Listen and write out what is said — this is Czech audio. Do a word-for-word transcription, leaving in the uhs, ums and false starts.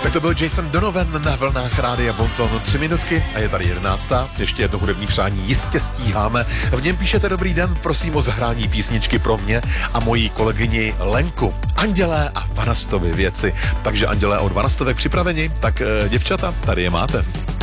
Tak to byl Jason Donovan na vlnách Rádia Bonton. Tři minutky a je tady jedenáctá. Ještě jedno hudební přání jistě stíháme. V něm píšete dobrý den, prosím o zahrání písničky pro mě a moji kolegyni Lenku. Andělé a Vanastovy věci. Takže Andělé od Vanastovek připraveni? Tak děvčata, tady je máte.